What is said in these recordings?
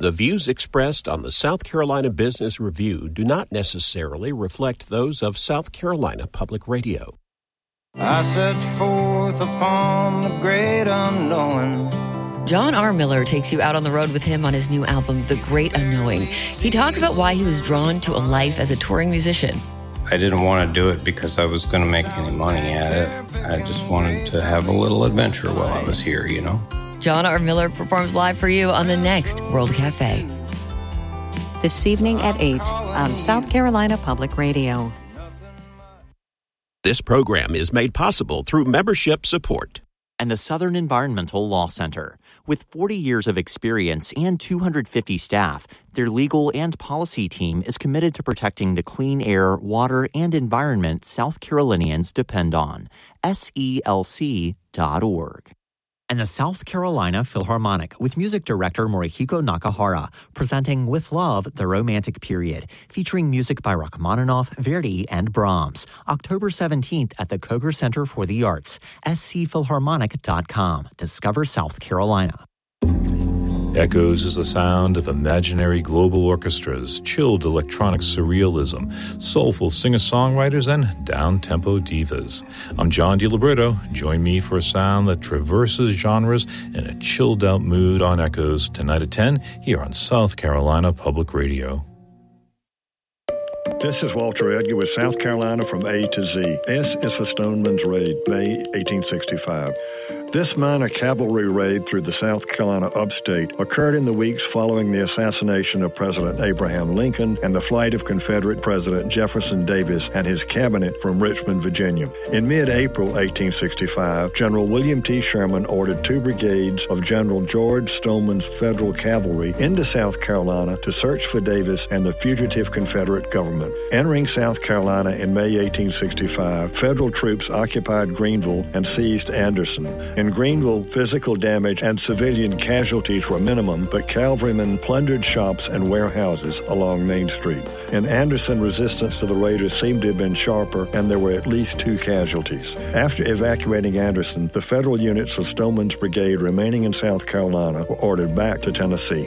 The views expressed on the South Carolina Business Review do not necessarily reflect those of South Carolina Public Radio. I set forth upon the great unknowing. John R. Miller takes you out on the road with him on his new album, The Great Unknowing. He talks about why he was drawn to a life as a touring musician. I didn't want to do it because I was going to make any money at it. I just wanted to have a little adventure while I was here, you know. John R. Miller performs live for you on the next World Cafe. This evening at 8 on South Carolina Public Radio. This program is made possible through membership support. And the Southern Environmental Law Center. With 40 years of experience and 250 staff, their legal and policy team is committed to protecting the clean air, water, and environment South Carolinians depend on. SELC.org. And the South Carolina Philharmonic with music director Morihiko Nakahara presenting With Love, the Romantic Period, featuring music by Rachmaninoff, Verdi, and Brahms. October 17th at the Koger Center for the Arts, scphilharmonic.com. Discover South Carolina. Echoes is the sound of imaginary global orchestras, chilled electronic surrealism, soulful singer-songwriters, and down-tempo divas. I'm John DiLibretto. Join me for a sound that traverses genres in a chilled-out mood on Echoes tonight at 10 here on South Carolina Public Radio. This is Walter Edgar with South Carolina from A to Z. S is for Stoneman's Raid, May 1865. This minor cavalry raid through the South Carolina upstate occurred in the weeks following the assassination of President Abraham Lincoln and the flight of Confederate President Jefferson Davis and his cabinet from Richmond, Virginia. In mid-April 1865, General William T. Sherman ordered 2 brigades of General George Stoneman's Federal Cavalry into South Carolina to search for Davis and the fugitive Confederate government. Entering South Carolina in May 1865, Federal troops occupied Greenville and seized Anderson. In Greenville, physical damage and civilian casualties were minimum, but cavalrymen plundered shops and warehouses along Main Street. In Anderson, resistance to the raiders seemed to have been sharper, and there were at least 2 casualties. After evacuating Anderson, the Federal units of Stoneman's Brigade remaining in South Carolina were ordered back to Tennessee.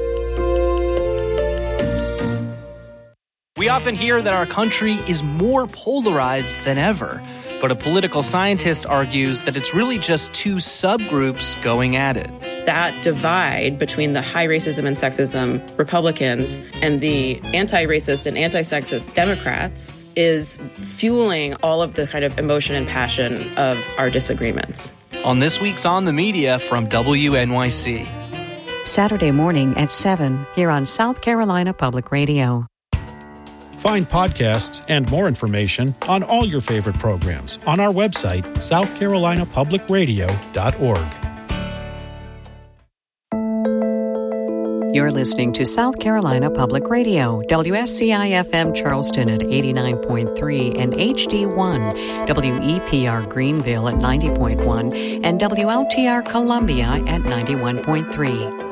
We often hear that our country is more polarized than ever. But a political scientist argues that it's really just 2 subgroups going at it. That divide between the high racism and sexism Republicans and the anti-racist and anti-sexist Democrats is fueling all of the kind of emotion and passion of our disagreements. On this week's On the Media from WNYC. Saturday morning at 7 here on South Carolina Public Radio. Find podcasts and more information on all your favorite programs on our website, southcarolinapublicradio.org. You're listening to South Carolina Public Radio, WSCI-FM Charleston at 89.3 and HD1, WEPR Greenville at 90.1, and WLTR Columbia at 91.3.